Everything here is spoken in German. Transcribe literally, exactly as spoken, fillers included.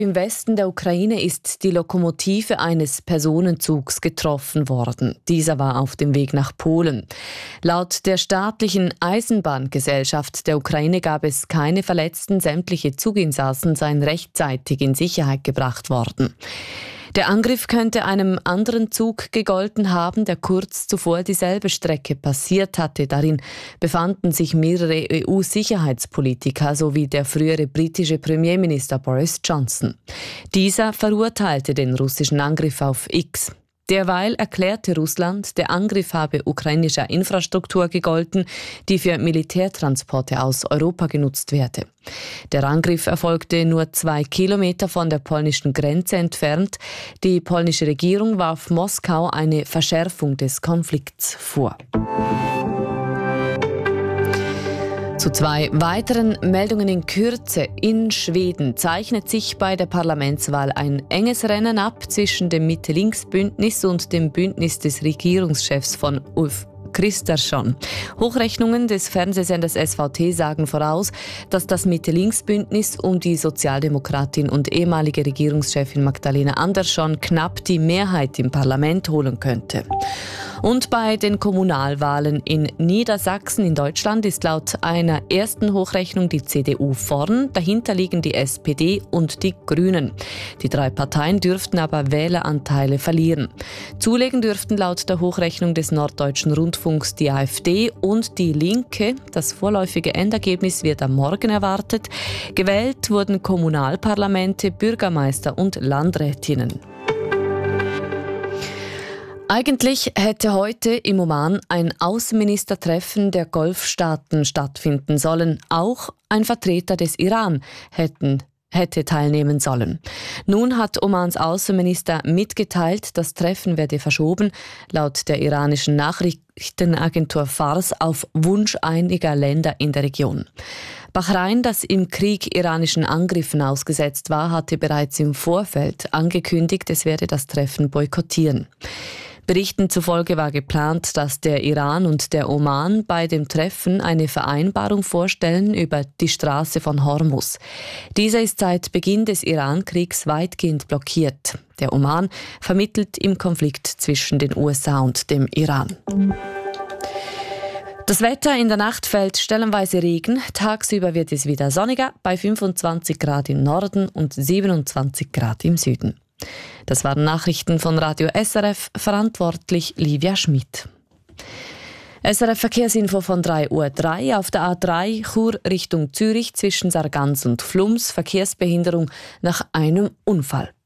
Im Westen der Ukraine ist die Lokomotive eines Personenzugs getroffen worden. Dieser war auf dem Weg nach Polen. Laut der staatlichen Eisenbahngesellschaft der Ukraine gab es keine Verletzten. Sämtliche Zuginsassen seien rechtzeitig in Sicherheit gebracht worden. Der Angriff könnte einem anderen Zug gegolten haben, der kurz zuvor dieselbe Strecke passiert hatte. Darin befanden sich mehrere E U-Sicherheitspolitiker sowie der frühere britische Premierminister Boris Johnson. Dieser verurteilte den russischen Angriff auf X. Derweil erklärte Russland, der Angriff habe ukrainischer Infrastruktur gegolten, die für Militärtransporte aus Europa genutzt werde. Der Angriff erfolgte nur zwei Kilometer von der polnischen Grenze entfernt. Die polnische Regierung warf Moskau eine Verschärfung des Konflikts vor. Zu zwei weiteren Meldungen in Kürze. In Schweden zeichnet sich bei der Parlamentswahl ein enges Rennen ab zwischen dem Mitte-Links-Bündnis und dem Bündnis des Regierungschefs von Ulf Kristersson. Hochrechnungen des Fernsehsenders S V T sagen voraus, dass das Mitte-Links-Bündnis um die Sozialdemokratin und ehemalige Regierungschefin Magdalena Andersson knapp die Mehrheit im Parlament holen könnte. Und bei den Kommunalwahlen in Niedersachsen in Deutschland ist laut einer ersten Hochrechnung die C D U vorn. Dahinter liegen die S P D und die Grünen. Die drei Parteien dürften aber Wähleranteile verlieren. Zulegen dürften laut der Hochrechnung des Norddeutschen Rundfunks die AfD und die Linke. Das vorläufige Endergebnis wird am Morgen erwartet. Gewählt wurden Kommunalparlamente, Bürgermeister und Landrätinnen. Eigentlich hätte heute im Oman ein Außenministertreffen der Golfstaaten stattfinden sollen. Auch ein Vertreter des Iran hätten, hätte teilnehmen sollen. Nun hat Omans Außenminister mitgeteilt, das Treffen werde verschoben, laut der iranischen Nachrichtenagentur Fars auf Wunsch einiger Länder in der Region. Bahrain, das im Krieg iranischen Angriffen ausgesetzt war, hatte bereits im Vorfeld angekündigt, es werde das Treffen boykottieren. Berichten zufolge war geplant, dass der Iran und der Oman bei dem Treffen eine Vereinbarung vorstellen über die Straße von Hormuz. Dieser ist seit Beginn des Iran-Kriegs weitgehend blockiert. Der Oman vermittelt im Konflikt zwischen den U S A und dem Iran. Das Wetter: in der Nacht fällt stellenweise Regen. Tagsüber wird es wieder sonniger bei fünfundzwanzig Grad im Norden und siebenundzwanzig Grad im Süden. Das waren Nachrichten von Radio S R F, verantwortlich Livia Schmidt. S R F Verkehrsinfo von drei Uhr drei. Auf der A drei Chur Richtung Zürich zwischen Sargans und Flums Verkehrsbehinderung nach einem Unfall.